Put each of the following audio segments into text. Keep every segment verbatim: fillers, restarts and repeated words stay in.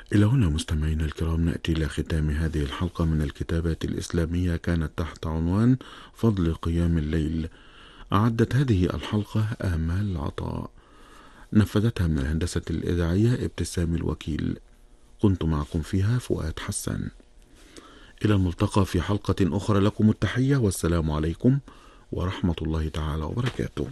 إلى هنا مستمعينا الكرام نأتي إلى ختام هذه الحلقة من الكتابات الإسلامية كانت تحت عنوان فضل قيام الليل. أعدت هذه الحلقة آمال عطاء، نفذتها من الهندسة الإذاعية ابتسام الوكيل، كنت معكم فيها فؤاد حسن. إلى الملتقى في حلقة أخرى، لكم التحية والسلام عليكم ورحمة الله تعالى وبركاته.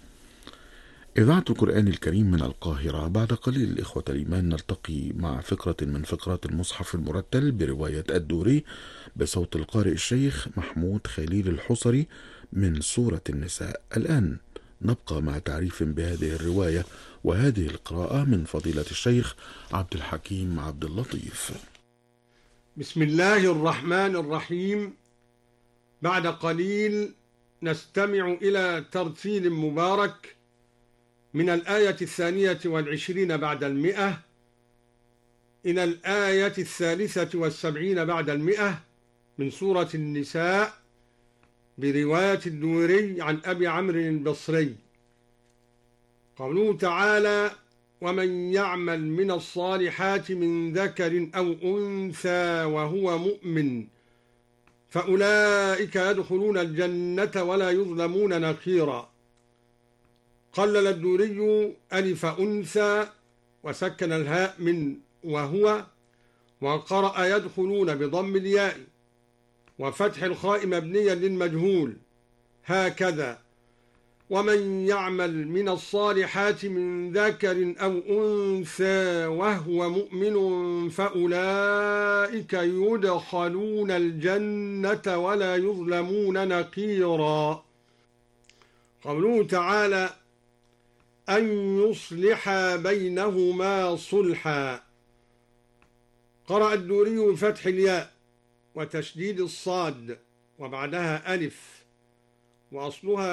إذاعة القرآن الكريم من القاهرة. بعد قليل الإخوة الإيمان نلتقي مع فقرة من فقرات المصحف المرتل برواية الدوري بصوت القارئ الشيخ محمود خليل الحصري من سورة النساء. الآن نبقى مع تعريف بهذه الرواية وهذه القراءة من فضيلة الشيخ عبد الحكيم عبد اللطيف. بسم الله الرحمن الرحيم. بعد قليل نستمع إلى ترتيل مبارك من الآية الثانية والعشرين بعد المئة إلى الآية الثالثة والسبعين بعد المئة من سورة النساء برواية الدوري عن أبي عمرو البصري. قوله تعالى: ومن يعمل من الصالحات من ذكر أو أنثى وهو مؤمن فأولئك يدخلون الجنة ولا يظلمون نقيرا. قلل الدوري ألف أنثى وسكن الهاء من وهو، وقرأ يدخلون بضم الياء وفتح الخاء مبنيا للمجهول هكذا: ومن يعمل من الصالحات من ذكر أو أنثى وهو مؤمن فأولئك يدخلون الجنة ولا يظلمون نقيرا. قوله تعالى: أن يصلح بينهما صلحا. قرأ الدوري بفتح الياء وتشديد الصاد وبعدها ألف، وأصلها